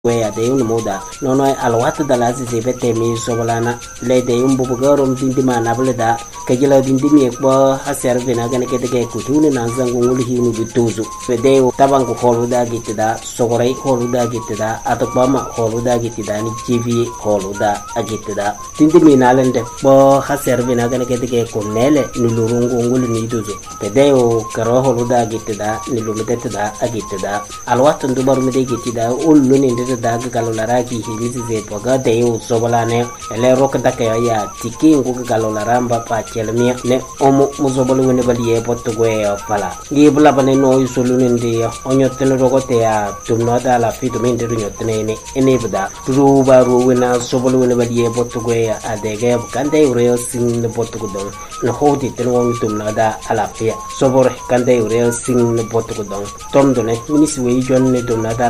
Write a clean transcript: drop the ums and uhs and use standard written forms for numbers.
wea de un moda nono alwat da la si bete mi sobolana le de un bubugarom dindi mana bleda kajila dindi mi ko haser bina gane ke de kutune na zangu ngul hinu bituzu fede taban ko holuda gitida sogorai holuda gitida atokba ma holuda gitida ni tv holuda agitida dindi mi nalende bo haser bina gane ke de ko nele ni lurungu ngul ni duzu fede o karo holuda gitida ni lumedetida agitida alwat ndubar mi de gitida ullu ni daga galolara ki hilisi ze poga de yo sobolane ele rok dake ya tiki ngu galolara mba pa chelmi ne omo muzobolu ne baliye potgo e pala ngi bula bane no isolune ndi onyotene rogote ya tumno da la fitu mende nyotene ne ene bada ruba ruwena sobolu ne baliye potgo ya adege kande ure sin ne potgo don no hodi ten won tumno da ala pia sobor kande ure sin ne potgo don tomdo ne minisi we jon ne tumno da